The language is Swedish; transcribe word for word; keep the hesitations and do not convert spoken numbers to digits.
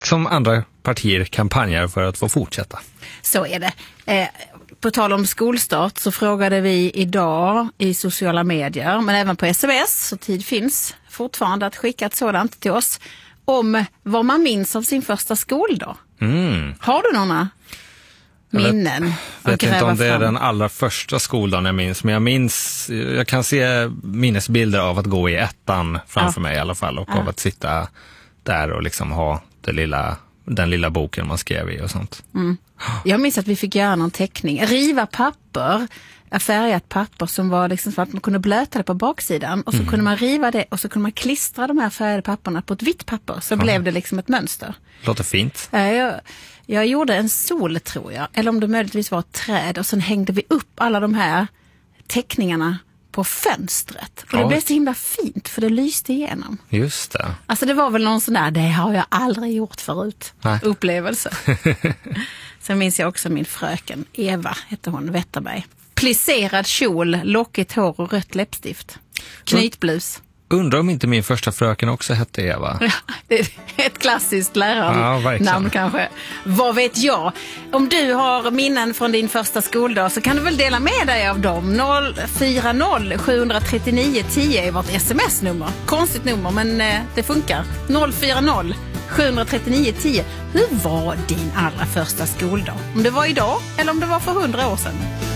som andra partier kampanjer för att få fortsätta. Så är det. Eh, på tal om skolstart så frågade vi idag i sociala medier, men även på sms, så tid finns fortfarande att skicka ett sådant till oss, om vad man minns av sin första skoldag. Mm. Har du några minnen? Jag vet inte om det är den allra första skoldagen jag minns, men jag minns, jag kan se minnesbilder av att gå i ettan framför ja. mig i alla fall, och ja. av att sitta där och liksom ha det lilla, den lilla boken man skrev i och sånt. Mm. Jag minns att vi fick göra någon teckning, riva papper, färgat papper som var liksom så att man kunde blöta det på baksidan, och så mm. kunde man riva det och så kunde man klistra de här färgade papperna på ett vitt papper, så ja. blev det liksom ett mönster. Låter fint. Jag, jag gjorde en sol, tror jag, eller om det möjligtvis var ett träd, och sen hängde vi upp alla de här teckningarna på fönstret. Och det ja. blev så himla fint, för det lyste igenom. Just det. Alltså det var väl någon sån där, det har jag aldrig gjort förut, Nej. upplevelse. Sen minns jag också min fröken, Eva hette hon, Wetterberg. Plisserad kjol, lockigt hår och rött läppstift. Knytblus. Undrar om inte min första fröken också hette Eva. Ja, det är ett klassiskt lärarnamn ja, kanske. Vad vet jag? Om du har minnen från din första skoldag så kan du väl dela med dig av dem. noll fyra noll sju tre nio tio är vårt sms-nummer. Konstigt nummer, men eh, det funkar. noll fyra noll sju tre nio tio. Hur var din allra första skoldag? Om det var idag eller om det var för hundra år sedan?